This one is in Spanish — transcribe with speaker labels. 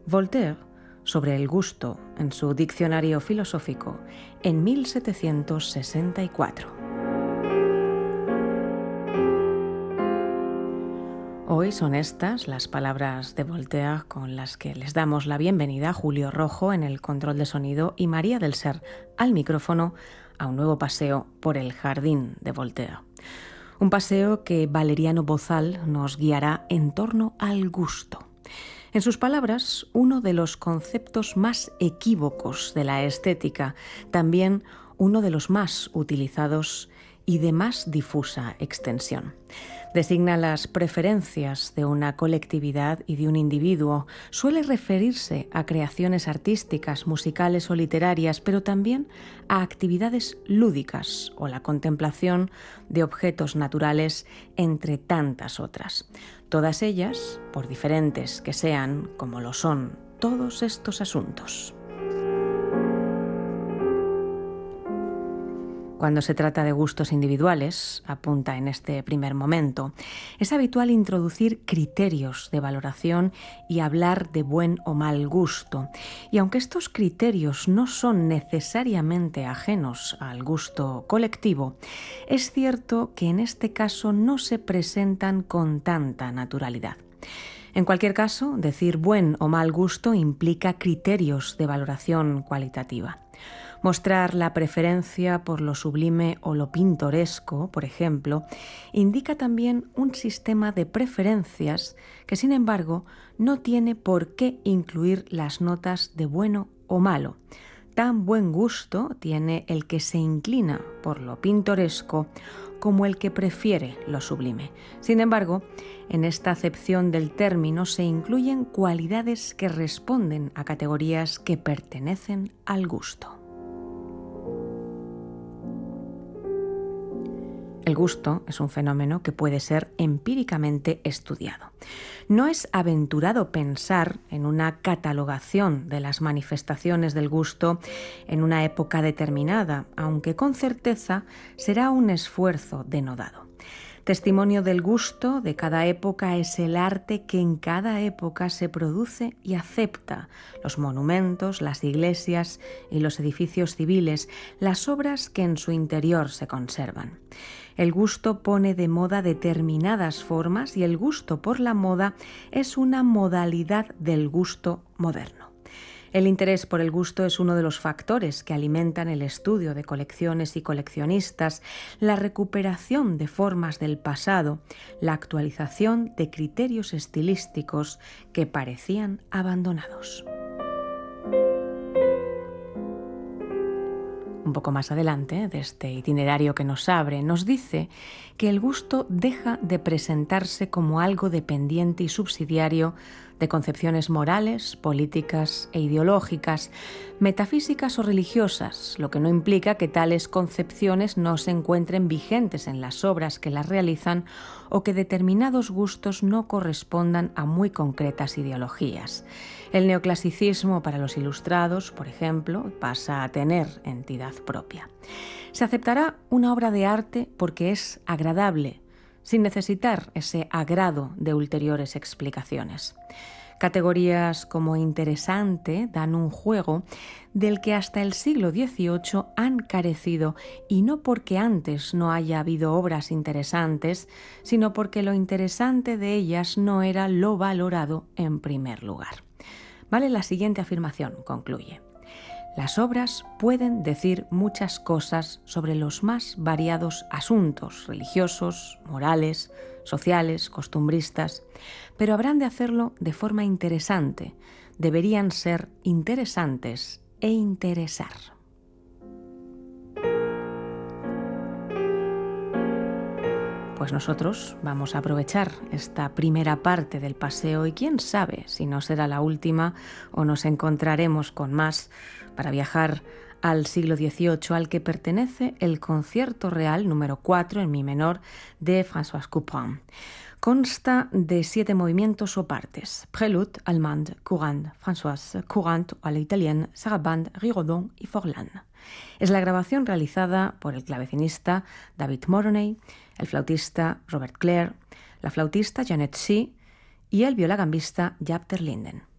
Speaker 1: Voltaire, sobre el gusto en su Diccionario Filosófico en 1764. Hoy son estas las palabras de Voltaire con las que les damos la bienvenida a Julio Rojo en el control de sonido y María del Ser al micrófono a un nuevo paseo por el jardín de Voltaire. Un paseo que Valeriano Bozal nos guiará en torno al gusto. En sus palabras, uno de los conceptos más equívocos de la estética, también uno de los más utilizados y de más difusa extensión. Designa las preferencias de una colectividad y de un individuo. Suele referirse a creaciones artísticas, musicales o literarias, pero también a actividades lúdicas o la contemplación de objetos naturales, entre tantas otras. Todas ellas, por diferentes que sean, como lo son todos estos asuntos. Cuando se trata de gustos individuales, apunta en este primer momento, es habitual introducir criterios de valoración y hablar de buen o mal gusto. Y aunque estos criterios no son necesariamente ajenos al gusto colectivo, es cierto que en este caso no se presentan con tanta naturalidad. En cualquier caso, decir buen o mal gusto implica criterios de valoración cualitativa. Mostrar la preferencia por lo sublime o lo pintoresco, por ejemplo, indica también un sistema de preferencias que, sin embargo, no tiene por qué incluir las notas de bueno o malo. Tan buen gusto tiene el que se inclina por lo pintoresco como el que prefiere lo sublime. Sin embargo, en esta acepción del término se incluyen cualidades que responden a categorías que pertenecen al gusto. El gusto es un fenómeno que puede ser empíricamente estudiado. No es aventurado pensar en una catalogación de las manifestaciones del gusto en una época determinada, aunque con certeza será un esfuerzo denodado. Testimonio del gusto de cada época es el arte que en cada época se produce y acepta, los monumentos, las iglesias y los edificios civiles, las obras que en su interior se conservan. El gusto pone de moda determinadas formas y el gusto por la moda es una modalidad del gusto moderno. El interés por el gusto es uno de los factores que alimentan el estudio de colecciones y coleccionistas, la recuperación de formas del pasado, la actualización de criterios estilísticos que parecían abandonados. Un poco más adelante de este itinerario que nos abre, nos dice que el gusto deja de presentarse como algo dependiente y subsidiario de concepciones morales, políticas e ideológicas, metafísicas o religiosas, lo que no implica que tales concepciones no se encuentren vigentes en las obras que las realizan o que determinados gustos no correspondan a muy concretas ideologías. El neoclasicismo para los ilustrados, por ejemplo, pasa a tener entidad propia. Se aceptará una obra de arte porque es agradable, sin necesitar ese agrado de ulteriores explicaciones. Categorías como interesante dan un juego del que hasta el siglo XVIII han carecido, y no porque antes no haya habido obras interesantes, sino porque lo interesante de ellas no era lo valorado en primer lugar. Vale la siguiente afirmación, concluye. Las obras pueden decir muchas cosas sobre los más variados asuntos religiosos, morales, sociales, costumbristas, pero habrán de hacerlo de forma interesante. Deberían ser interesantes e interesar. Pues nosotros vamos a aprovechar esta primera parte del paseo y quién sabe si no será la última o nos encontraremos con más para viajar al siglo XVIII, al que pertenece el Concierto Real número 4 en mi menor de François Couperin. Consta de 7 movimientos o partes: Prélude, Allemande, Courante, Françoise, Courante a la italienne, Sarabande, Rigaudon y Forlán. Es la grabación realizada por el clavecinista David Moroney, el flautista Robert Clare, la flautista Janet Shea y el violagambista Jaap ter Linden.